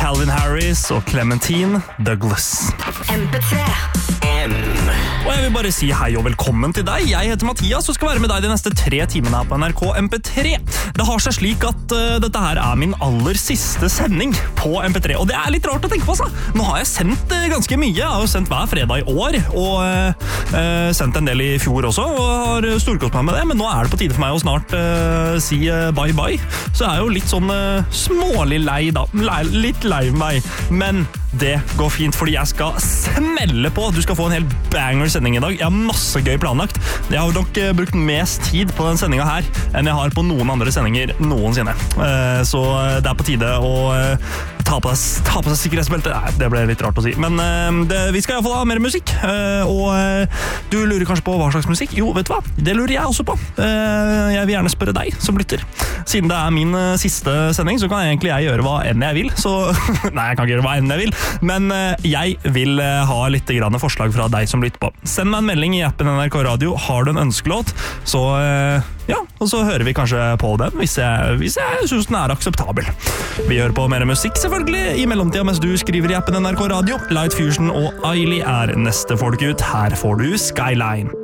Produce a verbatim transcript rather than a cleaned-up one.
Calvin Harris og Clementine Douglas. M P tre. M. Og jeg vil bare si hei og velkommen til deg. Jeg heter Mathias og skal være med deg de neste tre timene her på N R K M P tre. Det har seg slik at uh, dette her er min aller siste sending på M P tre, og det er litt rart å tenke på, altså. Nå har jeg sendt uh, ganske mye. Jeg har jo sendt hver fredag i år, og uh, uh, sendt en del i fjor også, og har storkost meg med det, men nå er det på tide for meg å snart uh, si uh, bye-bye. Så jeg er jo litt sånn uh, smålig lei da. Lei, litt lei meg, men det går fint, fordi jeg skal smelle på. Du skal få en hel banger sending i dag. Jeg har masse gøy planlagt. Jeg har nok uh, brukt mest tid på den sendinga her enn jeg har på noen andre sendinger noensinne. Uh, så det er på tide å uh, ta på seg, ta på seg sikkerhetsbeltet. Nei, det ble litt rart å si. Men uh, det, vi skal i hvert fall ha mer musikk. Uh, og uh, du lurer kanskje på hva slags musikk? Jo, vet du hva? Det lurer jeg også på. Uh, jeg vil gjerne spørre deg som lytter. Siden det er min uh, siste sending, så kan egentlig jeg gjøre hva enn jeg vil. Så nei, jeg kan ikke gjøre hva enn jeg vil. Men uh, jeg vil uh, ha litt grann forslag fra deg som lytter på. Send meg en melding i appen N R K Radio. Har du en ønskelåt, så uh, ja, og så hører vi kanskje på den hvis jeg, hvis jeg synes den er akseptabel. Vi hører på mer musikk selvfølgelig i mellomtida mens du skriver i appen N R K Radio. Light Fusion og Ailey er neste folk ut. Her får du Skyline.